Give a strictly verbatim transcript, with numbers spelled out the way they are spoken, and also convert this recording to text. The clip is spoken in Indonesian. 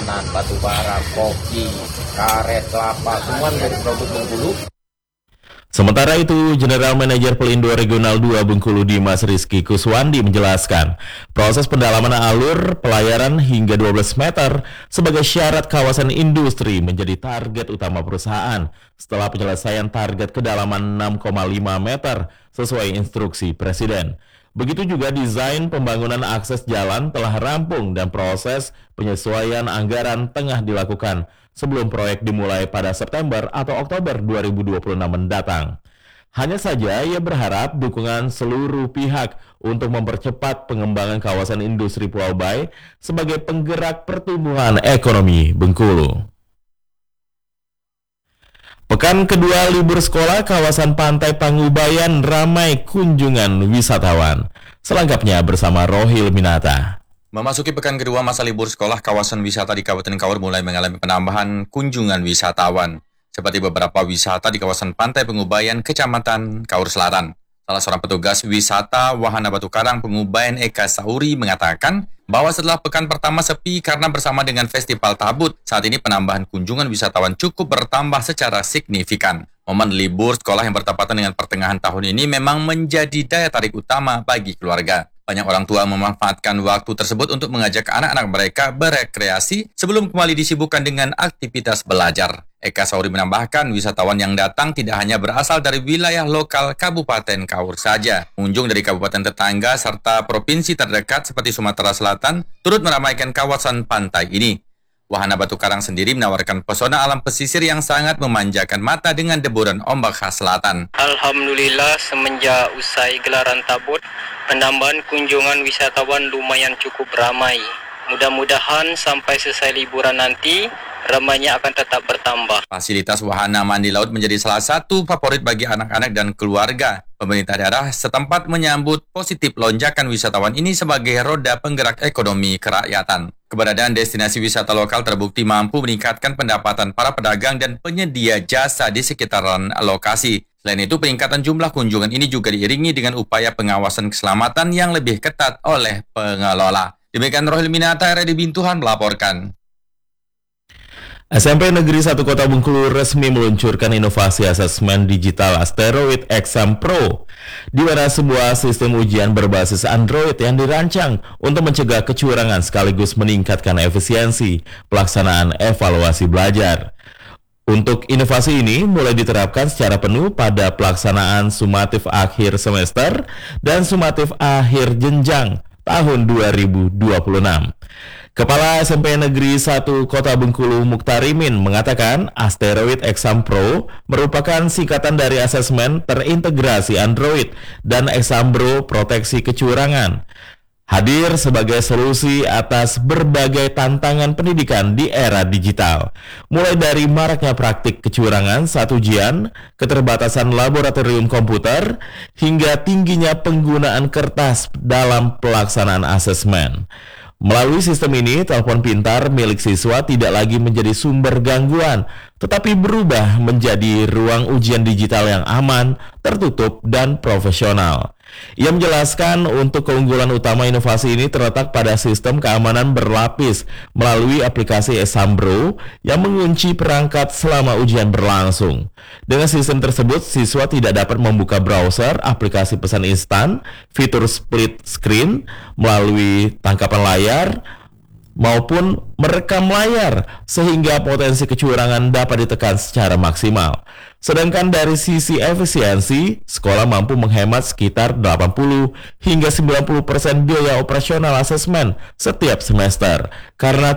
makanan, batu bara, kopi, karet, kelapa, semua menjadi produk Bengkulu. Sementara itu, General Manager Pelindo Regional dua Bengkulu Dimas Rizky Kuswandi menjelaskan, proses pendalaman alur pelayaran hingga dua belas meter sebagai syarat kawasan industri menjadi target utama perusahaan setelah penyelesaian target kedalaman enam koma lima meter sesuai instruksi Presiden. Begitu juga desain pembangunan akses jalan telah rampung dan proses penyesuaian anggaran tengah dilakukan sebelum proyek dimulai pada September atau Oktober dua ribu dua puluh enam mendatang. Hanya saja ia berharap dukungan seluruh pihak untuk mempercepat pengembangan kawasan industri Pulau Bae sebagai penggerak pertumbuhan ekonomi Bengkulu. Pekan kedua libur sekolah, kawasan Pantai Pangubayan ramai kunjungan wisatawan. Selengkapnya bersama Rohil Minata. Memasuki pekan kedua masa libur sekolah, kawasan wisata di Kabupaten Kaur mulai mengalami penambahan kunjungan wisatawan. Seperti beberapa wisata di kawasan Pantai Pangubayan, Kecamatan Kaur Selatan. Salah seorang petugas wisata Wahana Batu Karang Pangubayan, Eka Sauri, mengatakan bahwa setelah pekan pertama sepi karena bersama dengan Festival Tabut, saat ini penambahan kunjungan wisatawan cukup bertambah secara signifikan. Momen libur sekolah yang bertepatan dengan pertengahan tahun ini memang menjadi daya tarik utama bagi keluarga. Banyak orang tua memanfaatkan waktu tersebut untuk mengajak anak-anak mereka berekreasi sebelum kembali disibukkan dengan aktivitas belajar. Eka Sauri menambahkan, wisatawan yang datang tidak hanya berasal dari wilayah lokal Kabupaten Kaur saja. Pengunjung dari kabupaten tetangga serta provinsi terdekat seperti Sumatera Selatan turut meramaikan kawasan pantai ini. Wahana Batu Karang sendiri menawarkan pesona alam pesisir yang sangat memanjakan mata dengan deburan ombak khas selatan. Alhamdulillah, semenjak usai gelaran Tabut, penambahan kunjungan wisatawan lumayan cukup ramai. Mudah-mudahan sampai selesai liburan nanti, ramainya akan tetap bertambah. Fasilitas wahana mandi laut menjadi salah satu favorit bagi anak-anak dan keluarga. Pemerintah daerah setempat menyambut positif lonjakan wisatawan ini sebagai roda penggerak ekonomi kerakyatan. Keberadaan destinasi wisata lokal terbukti mampu meningkatkan pendapatan para pedagang dan penyedia jasa di sekitaran lokasi. Selain itu, peningkatan jumlah kunjungan ini juga diiringi dengan upaya pengawasan keselamatan yang lebih ketat oleh pengelola. Demikian Rohil Minata, R D Bintuhan melaporkan. S M P Negeri satu Kota Bengkulu resmi meluncurkan inovasi asesmen digital Asteroid Exam Pro, di mana sebuah sistem ujian berbasis Android yang dirancang untuk mencegah kecurangan sekaligus meningkatkan efisiensi pelaksanaan evaluasi belajar. Untuk inovasi ini mulai diterapkan secara penuh pada pelaksanaan sumatif akhir semester dan sumatif akhir jenjang tahun dua ribu dua puluh enam. Kepala S M P Negeri satu Kota Bengkulu Muktarimin mengatakan Asteroid Exam Pro merupakan singkatan dari asesmen terintegrasi Android dan Exambro proteksi kecurangan. Hadir sebagai solusi atas berbagai tantangan pendidikan di era digital. Mulai dari maraknya praktik kecurangan saat ujian, keterbatasan laboratorium komputer, hingga tingginya penggunaan kertas dalam pelaksanaan asesmen. Melalui sistem ini, telepon pintar milik siswa tidak lagi menjadi sumber gangguan, tetapi berubah menjadi ruang ujian digital yang aman, tertutup, dan profesional. Ia menjelaskan untuk keunggulan utama inovasi ini terletak pada sistem keamanan berlapis melalui aplikasi Exambro yang mengunci perangkat selama ujian berlangsung. Dengan sistem tersebut, siswa tidak dapat membuka browser, aplikasi pesan instan, fitur split screen melalui tangkapan layar, maupun merekam layar, sehingga potensi kecurangan dapat ditekan secara maksimal. Sedangkan dari sisi efisiensi, sekolah mampu menghemat sekitar delapan puluh hingga sembilan puluh persen biaya operasional asesmen setiap semester, karena